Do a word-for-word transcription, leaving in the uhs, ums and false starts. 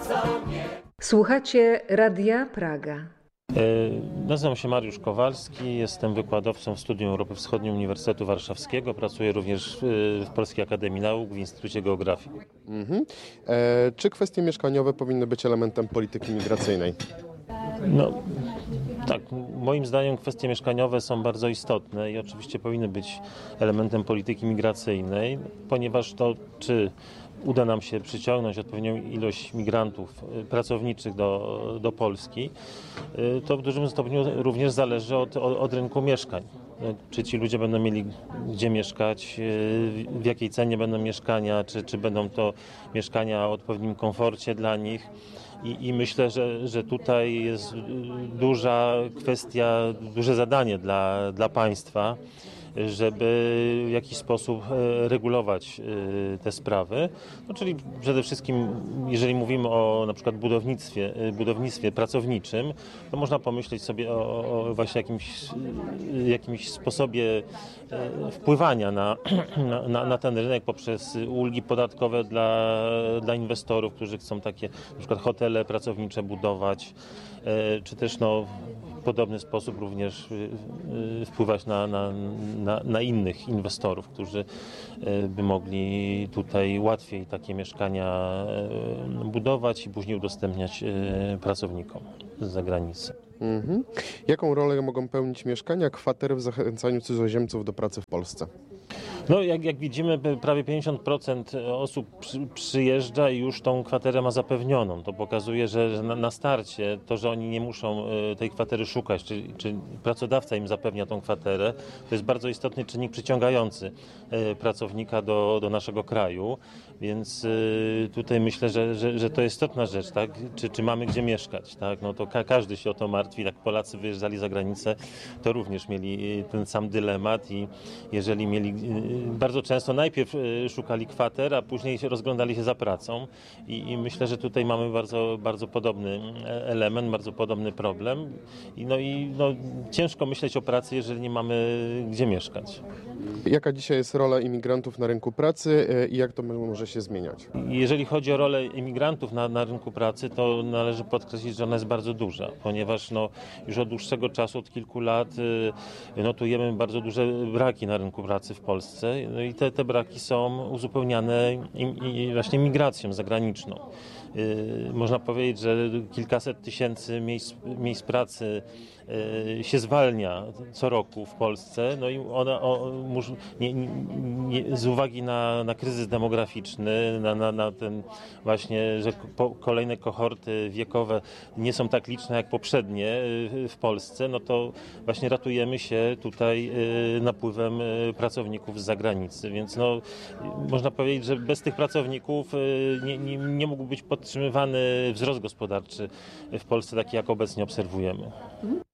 Słuchacie Radia Praga. Nazywam się Mariusz Kowalski, jestem wykładowcą w Studium Europy Wschodniej Uniwersytetu Warszawskiego. Pracuję również w Polskiej Akademii Nauk w Instytucie Geografii. Mhm. E, czy kwestie mieszkaniowe powinny być elementem polityki migracyjnej? No, tak, moim zdaniem kwestie mieszkaniowe są bardzo istotne i oczywiście powinny być elementem polityki migracyjnej, ponieważ to, czy uda nam się przyciągnąć odpowiednią ilość migrantów pracowniczych do, do Polski, to w dużym stopniu również zależy od, od, od rynku mieszkań. Czy ci ludzie będą mieli gdzie mieszkać, w jakiej cenie będą mieszkania, czy, czy będą to mieszkania o odpowiednim komforcie dla nich. I, I myślę, że, że tutaj jest duża kwestia, duże zadanie dla, dla państwa, żeby w jakiś sposób regulować te sprawy. No, czyli przede wszystkim, jeżeli mówimy o na przykład budownictwie, budownictwie pracowniczym, to można pomyśleć sobie o, o właśnie jakimś, jakimś sposobie wpływania na, na, na ten rynek poprzez ulgi podatkowe dla, dla inwestorów, którzy chcą takie na przykład hotele pracownicze budować, czy też no, w podobny sposób również wpływać na, na, na, na innych inwestorów, którzy by mogli tutaj łatwiej takie mieszkania budować i później udostępniać pracownikom z zagranicy. Mhm. Jaką rolę mogą pełnić mieszkania, kwatery w zachęcaniu cudzoziemców do pracy w Polsce? No, jak, jak widzimy, prawie pięćdziesiąt procent osób przy, przyjeżdża i już tą kwaterę ma zapewnioną. To pokazuje, że na, na starcie to, że oni nie muszą tej kwatery szukać, czy, czy pracodawca im zapewnia tą kwaterę, to jest bardzo istotny czynnik przyciągający pracownika do, do naszego kraju. Więc tutaj myślę, że, że, że to jest istotna rzecz, tak? Czy, czy mamy gdzie mieszkać, tak? No to ka- każdy się o to martwi. Jak Polacy wyjeżdżali za granicę, to również mieli ten sam dylemat i jeżeli mieli bardzo często najpierw szukali kwater, a później się rozglądali się za pracą i, i myślę, że tutaj mamy bardzo, bardzo podobny element, bardzo podobny problem. I no i no, ciężko myśleć o pracy, jeżeli nie mamy gdzie mieszkać. Jaka dzisiaj jest rola imigrantów na rynku pracy i jak to może się zmieniać? Jeżeli chodzi o rolę imigrantów na, na rynku pracy, to należy podkreślić, że ona jest bardzo duża, ponieważ no, już od dłuższego czasu, od kilku lat notujemy bardzo duże braki na rynku pracy w Polsce. No i te, te braki są uzupełniane i, i właśnie migracją zagraniczną. Yy, można powiedzieć, że kilkaset tysięcy miejsc, miejsc pracy yy, się zwalnia co roku w Polsce. No i ona o, mus, nie, nie, z uwagi na, na kryzys demograficzny, na, na, na ten właśnie, że po, kolejne kohorty wiekowe nie są tak liczne jak poprzednie yy, w Polsce, no to właśnie ratujemy się tutaj yy, napływem yy, pracowników z zagranicy. Więc no, można powiedzieć, że bez tych pracowników yy, nie, nie, nie mógł być pod podtrzymywany wzrost gospodarczy w Polsce, taki jak obecnie obserwujemy.